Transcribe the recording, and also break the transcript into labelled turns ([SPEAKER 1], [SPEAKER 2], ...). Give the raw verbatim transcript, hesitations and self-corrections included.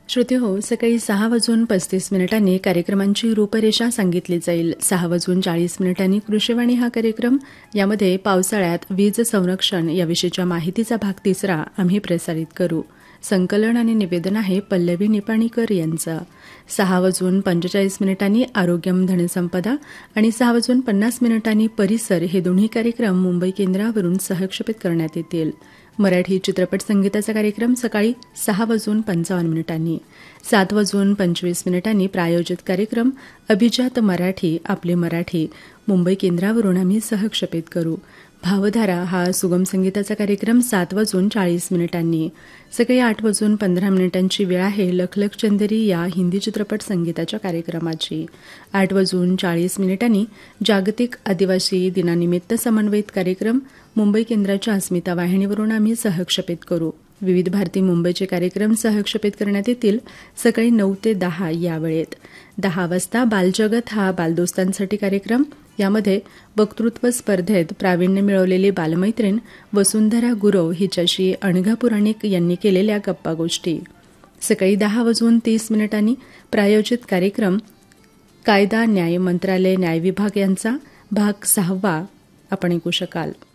[SPEAKER 1] श्रोते हो, सकाळी सहा वाजून पस्तीस मिनिटांनी कार्यक्रमांची रूपरेषा सांगितली जाईल. सहा वाजून चाळीस मिनिटांनी कृषीवाणी हा कार्यक्रम, यामध्ये पावसाळ्यात वीज संरक्षण याविषयीच्या माहितीचा भाग तिसरा आम्ही प्रसारित करू. संकलन आणि निवेदन आहे पल्लवी निपाणीकर यांचं. सहा वाजून पंचेचाळीस मिनिटांनी आरोग्यम धनसंपदा आणि सहा वाजून पन्नास मिनिटांनी परिसर हे दोन्ही कार्यक्रम मुंबई केंद्रावरून सहक्षेपित करण्यात येतील. मराठी चित्रपट संगीताचा कार्यक्रम सकाळी सहा वाजून पंचावन्न मिनिटांनी. सात वाजून पंचवीस मिनिटांनी प्रायोजित कार्यक्रम अभिजात मराठी आपले मराठी मुंबई केंद्रावरून आम्ही सहक्षेपित करू. भावधारा हा सुगम संगीताचा कार्यक्रम सात वाजून चाळीस मिनिटांनी. सकाळी आठ वाजून पंधरा मिनिटांची वेळ आहे लखलख चंदेरी या हिंदी चित्रपट संगीताच्या कार्यक्रमाची. आठ वाजून चाळीस मिनिटांनी जागतिक आदिवासी दिनानिमित्त समन्वयित कार्यक्रम मुंबई केंद्राच्या अस्मिता वाहिनीवरून आम्ही सहक्षेपित करू. विविध भारती मुंबईचे कार्यक्रम सहक्षेपित करण्यात येतील सकाळी नऊ ते दहा या वेळेत. दहा वाजता बालजगत हा बालदोस्तांसाठी कार्यक्रम, यामध्ये वक्तृत्व स्पर्धेत प्रावीण्य मिळवलेली बालमैत्रीण वसुंधरा गुरव हिच्याशी अणघा पुराणिक यांनी केलेल्या गप्पा गोष्टी. सकाळी दहा वाजून तीस मिनिटांनी प्रायोजित कार्यक्रम कायदा न्याय मंत्रालय न्याय विभाग यांचा भाग सहावा आपण ऐकू शकाल.